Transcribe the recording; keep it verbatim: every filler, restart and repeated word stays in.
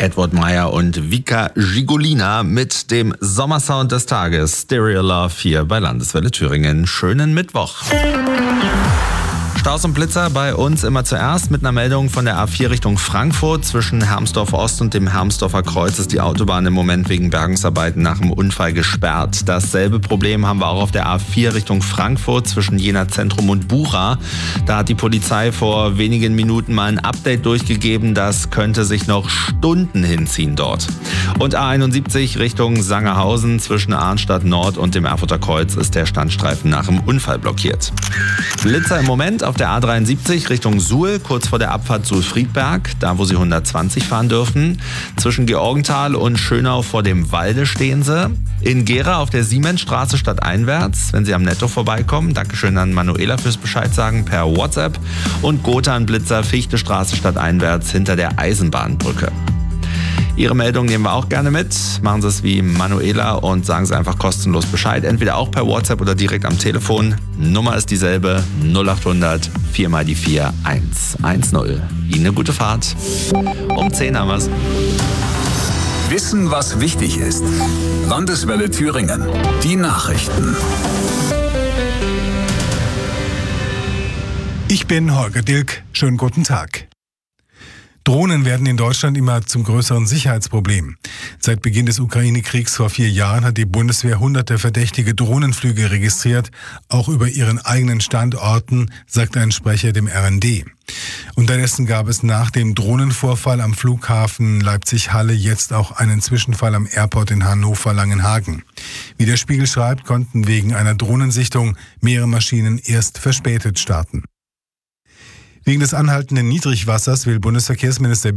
Edward Meyer und Vika Gigolina mit dem Sommersound des Tages. Stereo Love hier bei Landeswelle Thüringen. Schönen Mittwoch. Staus und Blitzer bei uns immer zuerst mit einer Meldung von der A vier Richtung Frankfurt. Zwischen Hermsdorf Ost und dem Hermsdorfer Kreuz ist die Autobahn im Moment wegen Bergungsarbeiten nach dem Unfall gesperrt. Dasselbe Problem haben wir auch auf der A vier Richtung Frankfurt zwischen Jena Zentrum und Bucha. Da hat die Polizei vor wenigen Minuten mal ein Update durchgegeben. Das könnte sich noch Stunden hinziehen dort. Und A einundsiebzig Richtung Sangerhausen zwischen Arnstadt Nord und dem Erfurter Kreuz ist der Standstreifen nach dem Unfall blockiert. Blitzer im Moment auf der A dreiundsiebzig Richtung Suhl, kurz vor der Abfahrt Suhl-Friedberg, da wo Sie hundertzwanzig fahren dürfen. Zwischen Georgenthal und Schönau vor dem Walde stehen Sie. In Gera auf der Siemensstraße stadteinwärts, wenn Sie am Netto vorbeikommen. Dankeschön an Manuela fürs Bescheid sagen per WhatsApp. Und Gotha-Blitzer Fichtestraße stadteinwärts hinter der Eisenbahnbrücke. Ihre Meldung nehmen wir auch gerne mit. Machen Sie es wie Manuela und sagen Sie einfach kostenlos Bescheid. Entweder auch per WhatsApp oder direkt am Telefon. Nummer ist dieselbe, null acht hundert vier mal die vier eins eins null. Ihnen eine gute Fahrt. Um zehn haben wir's. Wissen, was wichtig ist. Landeswelle Thüringen. Die Nachrichten. Ich bin Holger Dilk. Schönen guten Tag. Drohnen werden in Deutschland immer zum größeren Sicherheitsproblem. Seit Beginn des Ukraine-Kriegs vor vier Jahren hat die Bundeswehr hunderte verdächtige Drohnenflüge registriert, auch über ihren eigenen Standorten, sagt ein Sprecher dem R N D. Unterdessen gab es nach dem Drohnenvorfall am Flughafen Leipzig-Halle jetzt auch einen Zwischenfall am Airport in Hannover-Langenhagen. Wie der Spiegel schreibt, konnten wegen einer Drohnensichtung mehrere Maschinen erst verspätet starten. Wegen des anhaltenden Niedrigwassers will Bundesverkehrsminister